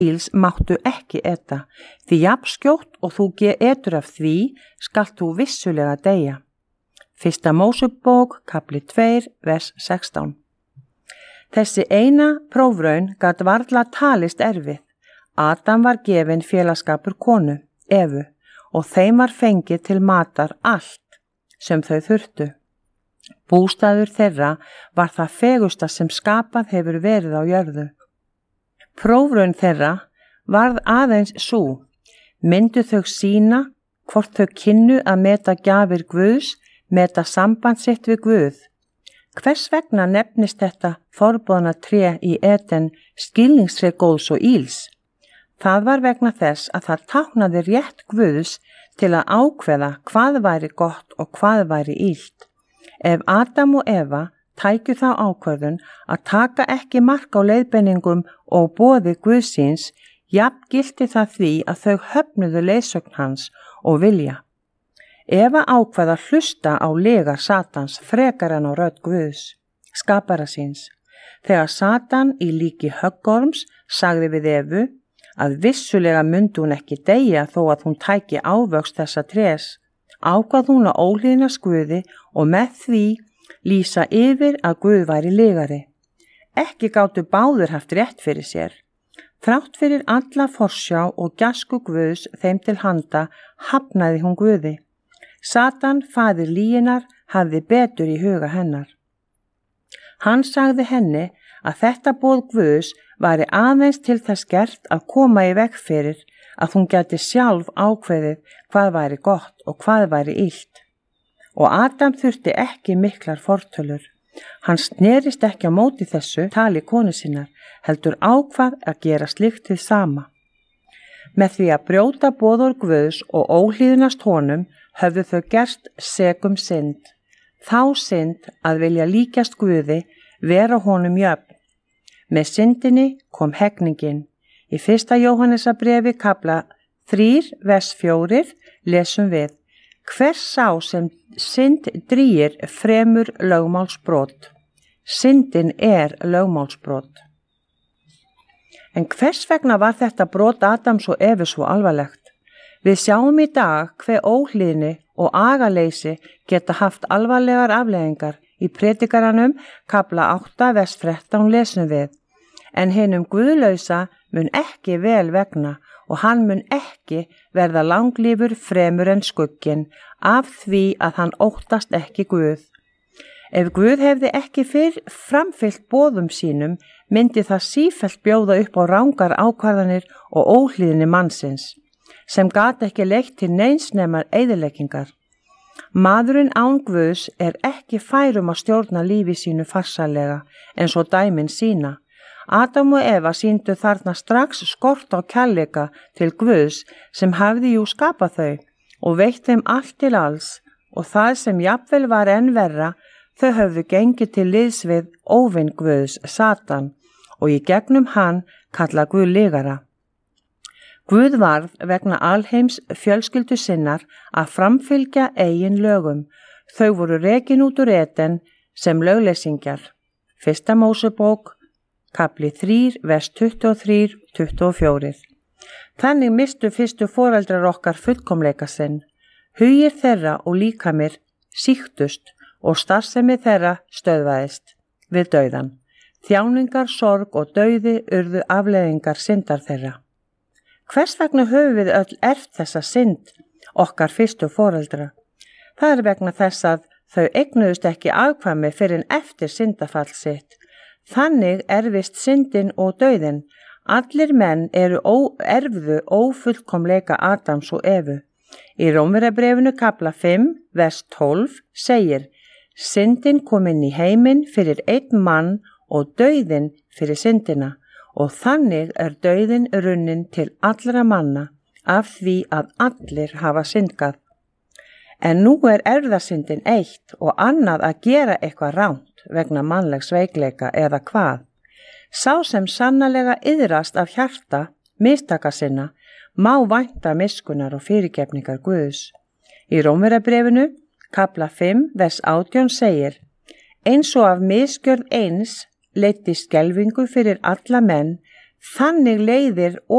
Íls máttu ekki eta, því jafnskjótt og þú etur af því, skalt þú vissulega deyja. 1. Mósebók, kapli 2, vers 16. Þessi eina prófraun gat varla talist erfið. Adam var gefinn félagsskapur konu, Evu, og þeim var fengið til matar allt sem þau þurftu. Bústaður þeirra var það fegusta sem skapað hefur verið á jörðu. Prófraun þeirra varð aðeins sú, myndu þau sýna hvort þau kynnu að meta gjafir Guðs, meta samband sitt við Guð. Hvers vegna nefnist þetta forboðna tré í Eden skilningstré góðs og íls? Það var vegna þess að það táknaði rétt Guðs til að ákveða hvað væri gott og hvað væri illt. Ef Adam og Eva tækju þá ákvörðun að taka ekki mark á leiðbeiningum og boði Guðsins, jafngilti það því að þau höfnuðu leiðsögn hans og vilja. Eva ákvað að hlusta á lygar Satans frekar en á rödd Guðs, skapara síns. Þegar Satan í líki höggorms sagði við Evu að vissulega myndi hún ekki deyja þó að hún tæki ávöxt þessa trés, ákvað hún að ólíðnast Guði og með því lýsa yfir að Guð væri lygari. Ekki gátu báðir haft rétt fyrir sér. Þrátt fyrir alla forsjá og gæsku Guðs þeim til handa hafnaði hún Guði. Satan, faðir lyginnar, hafði betur í huga hennar. Hann sagði henni að þetta boð Guðs væri aðeins til þess gert að koma í veg fyrir að hún gæti sjálf ákveðið hvað væri gott og hvað væri illt. Og Adam þurfti ekki miklar fortölur. Hann snerist ekki á móti þessu tali konu sinnar, heldur ákvað að gera slíkt hið sama. Með því að brjóta boðorð Guðs og óhlýðnast honum höfðu þau gerst segum synd. Þá synd að vilja líkjast Guði, vera honum jöfn. Með syndinni kom hegningin. Í 1. Jóhannesarbréfi kapla 3, vers 4 lesum við: Hvers sá sem synd drýgir fremur lögmálsbrot. Syndin lögmálsbrot. En hvers vegna var þetta brot Adams og Evu svo alvarlegt? Við sjáum í dag hve óhlýðni og agaleysi geta haft alvarlegar afleiðingar. Í Predikaranum kapla 8, vers 13 lesum við: En hinum guðlausa mun ekki vel vegna og hann mun ekki verða langlífur fremur en skugginn af því að hann óttast ekki Guð. Ef Guð hefði ekki framfylgt boðum sínum, myndi það sífellt bjóða upp á rangar ákvarðanir og óhlýðni mannsins, sem gat ekki leitt til neins nema eyðileggingar. Maðurinn án Guðs ekki fær að stjórna lífi sínu farsællega eins og dæmin sýna. Adam og Eva sýndu þarna strax skort á kærleika til Guðs sem hafði jú skapað þau og veitt þeim allt til alls, og það sem jafnvel var enn verra, þau höfðu gengið til liðs við óvin Guðs, Satan, og í gegnum hann kalla Guð lygara. Guð varð vegna alheims fjölskyldu sinnar að framfylgja eigin lögum. Þau voru rekin út úr Eden sem lögleysingjar. 1. Mósebók, kapli 3, vers 23-24. Þannig mistu fyrstu foreldrar okkar fullkomleika sinn. Hugir þeirra og líkamir sýktust og starfsemi þeirra stöðvaðist við dauðan. Þjáningar, sorg og dauði urðu afleiðingar syndar þeirra. Hvers vegna höfum við öll erft þessa synd, okkar fyrstu foreldra? Það vegna þess að þau eignuðust ekki afkvæmi fyrr en eftir syndafall sitt. Þannig erfist syndin og dauðin. Allir menn erfðu ófullkomleika Adams og Evu. Í Rómverjabréfinu kapla 5, vers 12 segir: Syndin kom inn í heiminn fyrir einn mann og dauðin fyrir syndina, og þannig dauðin runnin til allra manna af því að allir hafa syndgað. En nú erfðasyndin eitt og annað að gera eitthvað rangt vegna mannlegs veikleika eða hvað. Sá sem sannarlega iðrast af hjarta mistaka sinna má vænta miskunnar og fyrirgefningar Guðs. Í Rómverjabréfinu kapla 5, vers 18 segir: Eins og af misgjörð eins leiddi skelfingu fyrir alla menn, þannig leiðir